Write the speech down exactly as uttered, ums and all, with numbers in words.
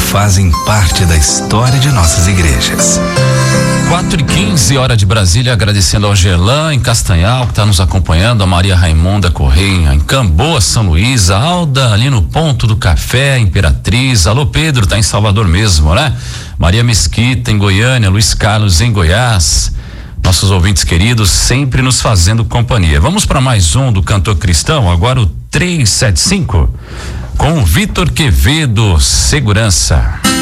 fazem parte da história de nossas igrejas. quatro e quinze, hora de Brasília, agradecendo ao Gerlan em Castanhal, que está nos acompanhando, a Maria Raimonda Correia em Camboa, São Luís, a Alda ali no Ponto do Café, Imperatriz, alô Pedro, tá em Salvador mesmo, né? Maria Mesquita em Goiânia, Luiz Carlos em Goiás, nossos ouvintes queridos sempre nos fazendo companhia. Vamos para mais um do Cantor Cristão, agora o trezentos e setenta e cinco, com o Vitor Quevedo, Segurança.